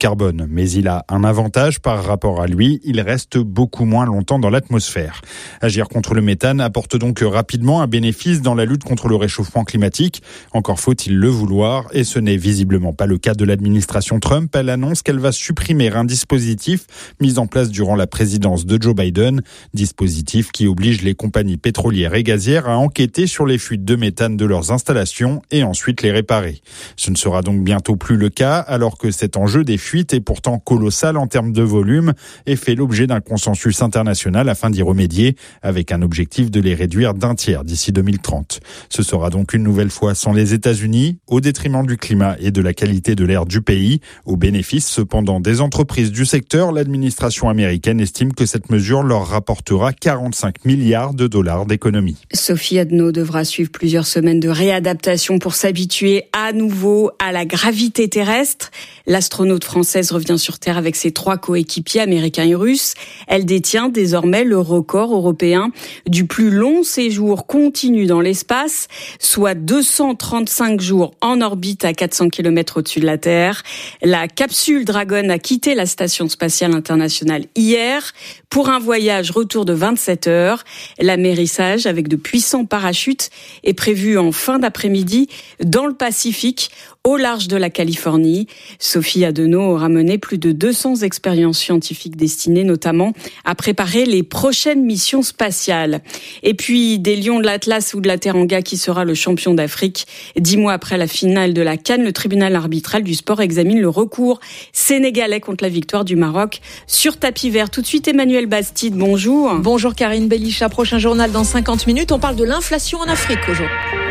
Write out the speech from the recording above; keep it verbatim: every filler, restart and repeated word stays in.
carbone. Mais il a un avantage par rapport à lui, il reste beaucoup moins longtemps dans l'atmosphère. Agir contre le méthane apporte donc rapidement un bénéfice dans la lutte contre le réchauffement climatique. Encore faut-il le vouloir, et ce n'est visiblement pas le cas de l'administration Trump. Elle annonce qu'elle va supprimer un dispositif mis en place durant la présidence de Joe Biden, dispositif qui oblige les compagnies pétrolières et gazières à enquêter sur les fuites de méthane de leurs installations et ensuite les réparer. Ce ne sera donc bientôt plus le cas, alors que cet enjeu des fuites est pourtant colossal en termes de volume et fait l'objet d'un consensus international afin d'y remédier, avec un objectif de les réduire d'un tiers d'ici deux mille trente. Ce sera donc une nouvelle fois sans les États-Unis, au détriment du climat et de la qualité de l'air du pays. Au bénéfice cependant des entreprises du secteur, l'administration américaine estime que cette mesure leur rapportera quarante-cinq milliards de dollars d'économies. Sophie Adno devra suivre plusieurs semaines de réadaptation pour s'habituer à nouveau à la gravité terrestre. L'astronaute française revient sur Terre avec ses trois coéquipiers américains et russes. Elle détient désormais le record européen du plus long séjour continu dans l'espace, soit deux cent trente-cinq jours en orbite à quatre cents kilomètres au-dessus de la Terre. La capsule Dragon a quitté la Station spatiale internationale hier pour un voyage retour de vingt-sept heures. L'amérissage avec de puissants parachutes est prévu en fin d'après-midi dans le Pacifique, au large de la Californie. Sophie Adeno aura mené plus de deux cents expériences scientifiques destinées notamment à préparer les prochaines missions spatiales. Et puis des Lions de l'Atlas ou de la Teranga qui sera le champion d'Afrique. Dix mois après la finale de la CAN, le tribunal arbitral du sport examine le recours sénégalais contre la victoire du Maroc sur tapis vert. Tout de suite, Emmanuel Bastide, bonjour. Bonjour Karine Bellicha, prochain journal dans cinquante minutes. On parle de l'inflation en Afrique aujourd'hui.